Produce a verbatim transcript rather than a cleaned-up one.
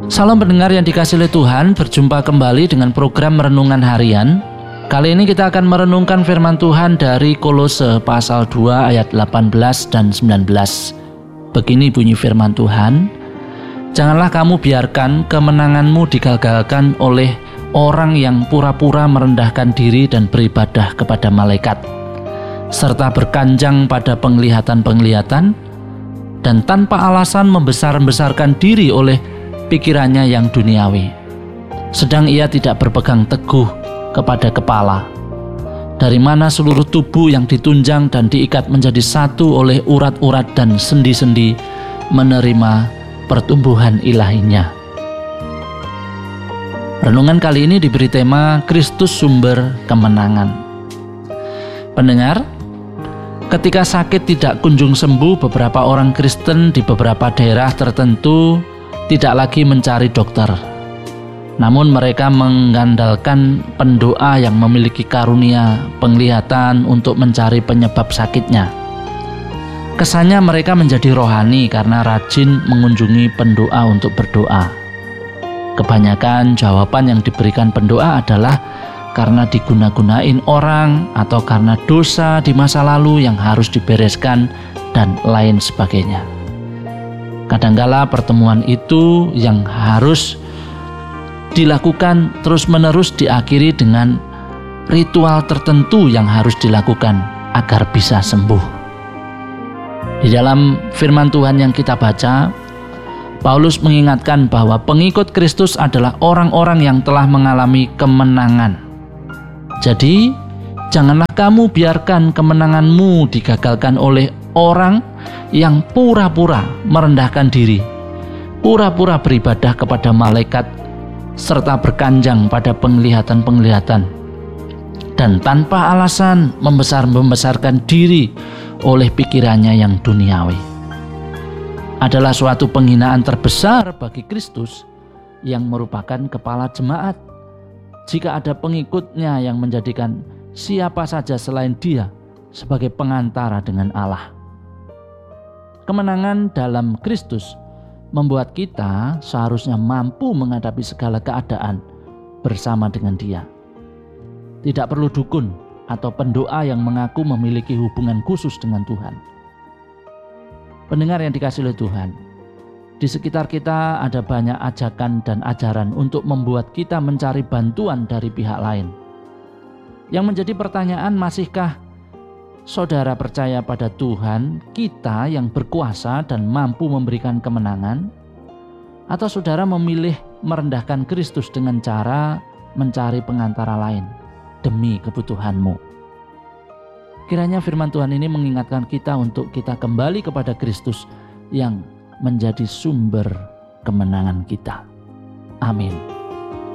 Salam pendengar yang dikasihi oleh Tuhan, berjumpa kembali dengan program Renungan Harian. Kali ini kita akan merenungkan firman Tuhan dari Kolose pasal dua ayat delapan belas dan sembilan belas. Begini bunyi firman Tuhan, "Janganlah kamu biarkan kemenanganmu digagalkan oleh orang yang pura-pura merendahkan diri dan beribadah kepada malaikat, serta berkanjang pada penglihatan-penglihatan, dan tanpa alasan membesar-besarkan diri oleh pikirannya yang duniawi, sedang ia tidak berpegang teguh kepada kepala, dari mana seluruh tubuh yang ditunjang dan diikat menjadi satu oleh urat-urat dan sendi-sendi menerima pertumbuhan ilahinya." Renungan kali ini diberi tema Kristus Sumber Kemenangan. Pendengar, ketika sakit tidak kunjung sembuh, beberapa orang Kristen di beberapa daerah tertentu tidak lagi mencari dokter, namun mereka mengandalkan pendoa yang memiliki karunia penglihatan untuk mencari penyebab sakitnya. Kesannya mereka menjadi rohani karena rajin mengunjungi pendoa untuk berdoa. Kebanyakan jawaban yang diberikan pendoa adalah karena diguna-gunain orang atau karena dosa di masa lalu yang harus dibereskan dan lain sebagainya. Kadangkala pertemuan itu yang harus dilakukan terus-menerus diakhiri dengan ritual tertentu yang harus dilakukan agar bisa sembuh. Di dalam firman Tuhan yang kita baca, Paulus mengingatkan bahwa pengikut Kristus adalah orang-orang yang telah mengalami kemenangan. Jadi, janganlah kamu biarkan kemenanganmu digagalkan oleh orang yang pura-pura merendahkan diri, pura-pura beribadah kepada malaikat, serta berkanjang pada penglihatan-penglihatan, dan tanpa alasan membesar-membesarkan diri oleh pikirannya yang duniawi. Adalah suatu penghinaan terbesar bagi Kristus yang merupakan kepala jemaat jika ada pengikutnya yang menjadikan siapa saja selain dia sebagai pengantara dengan Allah. Kemenangan dalam Kristus membuat kita seharusnya mampu menghadapi segala keadaan bersama dengan Dia. Tidak perlu dukun atau pendoa yang mengaku memiliki hubungan khusus dengan Tuhan. Pendengar yang dikasihi oleh Tuhan, di sekitar kita ada banyak ajakan dan ajaran untuk membuat kita mencari bantuan dari pihak lain. Yang menjadi pertanyaan, masihkah saudara percaya pada Tuhan kita yang berkuasa dan mampu memberikan kemenangan? Atau saudara memilih merendahkan Kristus dengan cara mencari pengantara lain demi kebutuhanmu? Kiranya firman Tuhan ini mengingatkan kita untuk kita kembali kepada Kristus yang menjadi sumber kemenangan kita. Amin.